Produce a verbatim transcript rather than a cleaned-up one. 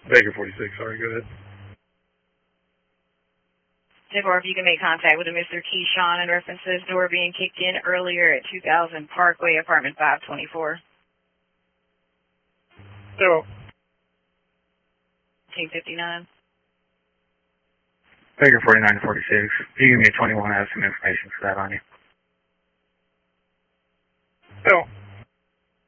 Baker forty-six, sorry, go ahead. Or if you can make contact with a Mister Keyshawn in reference to this door being kicked in earlier at two thousand Parkway, apartment five twenty-four. Zero. Team fifty-nine. Baker forty-nine forty-six. If you give me a twenty-one, I have some information for that on you.